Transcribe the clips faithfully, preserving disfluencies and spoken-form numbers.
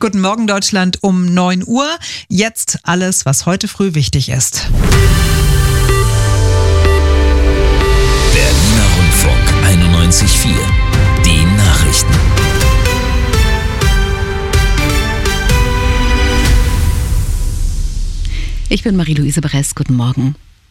Guten Morgen Deutschland um neun Uhr. Jetzt alles, was heute früh wichtig ist. Berliner Rundfunk einundneunzig Komma vier. Die Nachrichten. Ich bin Marie-Louise Beres. Guten Morgen.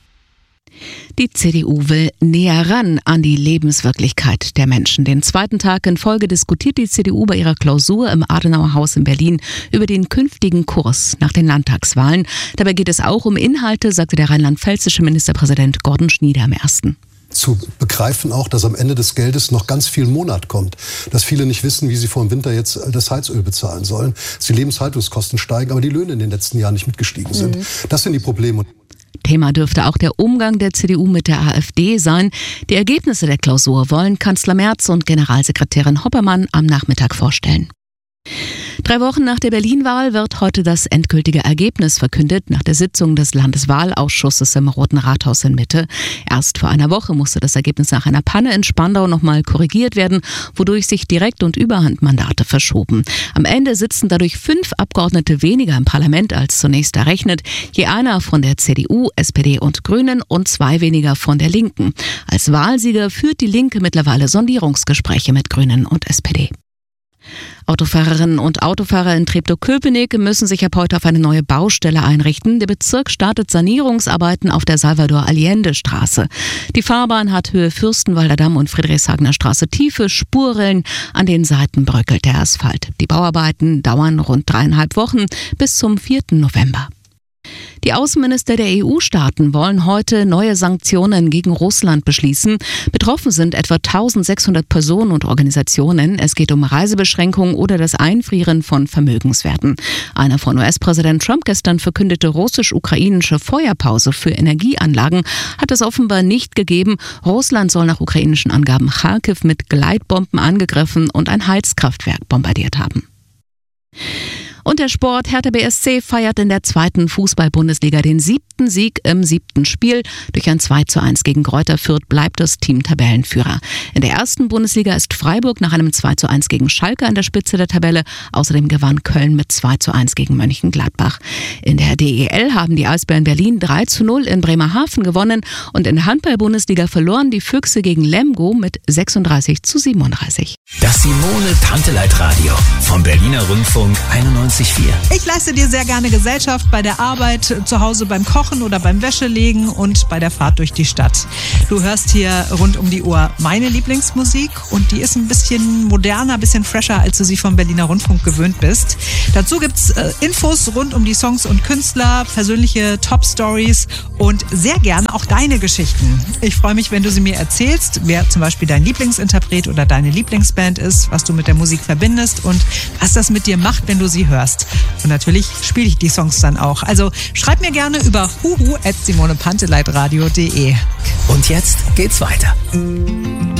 Die C D U will näher ran an die Lebenswirklichkeit der Menschen. Den zweiten Tag in Folge diskutiert die C D U bei ihrer Klausur im Adenauerhaus in Berlin über den künftigen Kurs nach den Landtagswahlen. Dabei geht es auch um Inhalte, sagte der rheinland-pfälzische Ministerpräsident Gordon Schnieder am ersten Zu begreifen auch, dass am Ende des Geldes noch ganz viel Monat kommt. Dass viele nicht wissen, wie sie vor dem Winter jetzt das Heizöl bezahlen sollen. Dass die Lebenshaltungskosten steigen, aber die Löhne in den letzten Jahren nicht mitgestiegen sind. Mhm. Das sind die Probleme. Thema dürfte auch der Umgang der C D U mit der AfD sein. Die Ergebnisse der Klausur wollen Kanzler Merz und Generalsekretärin Hoppermann am Nachmittag vorstellen. Drei Wochen nach der Berlin-Wahl wird heute das endgültige Ergebnis verkündet nach der Sitzung des Landeswahlausschusses im Roten Rathaus in Mitte. Erst vor einer Woche musste das Ergebnis nach einer Panne in Spandau nochmal korrigiert werden, wodurch sich Direkt- und Überhandmandate verschoben. Am Ende sitzen dadurch fünf Abgeordnete weniger im Parlament als zunächst errechnet. Je einer von der C D U, S P D und Grünen und zwei weniger von der Linken. Als Wahlsieger führt die Linke mittlerweile Sondierungsgespräche mit Grünen und S P D. Autofahrerinnen und Autofahrer in Treptow-Köpenick müssen sich ab heute auf eine neue Baustelle einrichten. Der Bezirk startet Sanierungsarbeiten auf der Salvador-Allende-Straße. Die Fahrbahn hat Höhe Fürstenwalder Damm und Friedrichshagener Straße tiefe Spurrillen. An den Seiten bröckelt der Asphalt. Die Bauarbeiten dauern rund dreieinhalb Wochen bis zum vierten November. Die Außenminister der E U-Staaten wollen heute neue Sanktionen gegen Russland beschließen. Betroffen sind etwa eintausendsechshundert Personen und Organisationen. Es geht um Reisebeschränkungen oder das Einfrieren von Vermögenswerten. Eine von U S-Präsident Trump gestern verkündete russisch-ukrainische Feuerpause für Energieanlagen hat es offenbar nicht gegeben. Russland soll nach ukrainischen Angaben Charkiw mit Gleitbomben angegriffen und ein Heizkraftwerk bombardiert haben. Und der Sport. Hertha B S C feiert in der zweiten Fußball-Bundesliga den siebten Sieg im siebten Spiel. Durch ein zwei zu eins gegen Greuther Fürth bleibt das Team Tabellenführer. In der ersten Bundesliga ist Freiburg nach einem zwei zu eins gegen Schalke an der Spitze der Tabelle. Außerdem gewann Köln mit zwei zu eins gegen Mönchengladbach. In der D E L haben die Eisbären Berlin drei zu null in Bremerhaven gewonnen. Und in der Handball-Bundesliga verloren die Füchse gegen Lemgo mit sechsunddreißig zu siebenunddreißig. Das Simone Panteleit Radio vom Berliner Rundfunk einundneunzig Komma vier. Ich leiste dir sehr gerne Gesellschaft bei der Arbeit, zu Hause beim Kochen oder beim Wäschelegen und bei der Fahrt durch die Stadt. Du hörst hier rund um die Uhr meine Lieblingsmusik und die ist ein bisschen moderner, ein bisschen fresher, als du sie vom Berliner Rundfunk gewöhnt bist. Dazu gibt's äh, Infos rund um die Songs und Künstler, persönliche Top-Stories und sehr gerne auch deine Geschichten. Ich freue mich, wenn du sie mir erzählst, wer zum Beispiel dein Lieblingsinterpret oder deine Lieblingsband ist, was du mit der Musik verbindest und was das mit dir macht, wenn du sie hörst. Und natürlich spiele ich die Songs dann auch. Also schreib mir gerne über huhu at simone panteleit radio punkt de. Und jetzt geht's weiter.